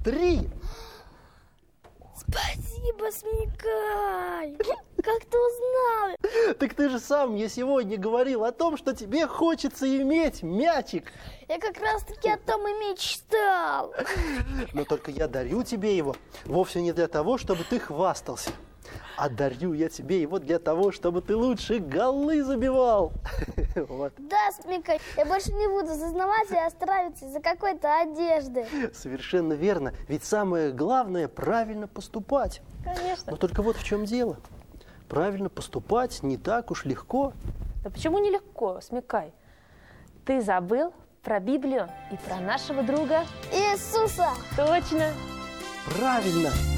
3. Спасибо, Смекай! Как ты узнал? Так ты же сам мне сегодня говорил о том, что тебе хочется иметь мячик. Я как раз-таки о том и мечтал. Но только я дарю тебе его вовсе не для того, чтобы ты хвастался. А дарю я тебе его для того, чтобы ты лучше голы забивал. Вот. Да, Смекай, я больше не буду зазнаваться и остраиваться из-за какой-то одежды. Совершенно верно. Ведь самое главное – правильно поступать. Конечно. Но только вот в чем дело. Правильно поступать не так уж легко. Да почему нелегко, Смекай? Ты забыл про Библию и про нашего друга? Иисуса! Точно! Правильно!